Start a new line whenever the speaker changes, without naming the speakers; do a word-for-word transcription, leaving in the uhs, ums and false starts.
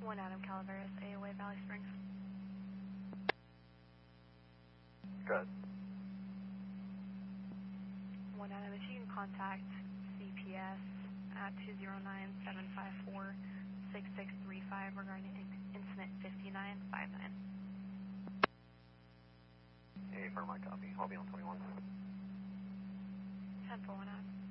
One Adam Calaveras, A O A Valley Springs.
Good.
One Adam, if you can contact C P S at two zero nine, seven five four, six six three five regarding incident fifty-nine fifty-nine.
Hey, for my copy. I'll be on twenty-one.
ten four one Adam.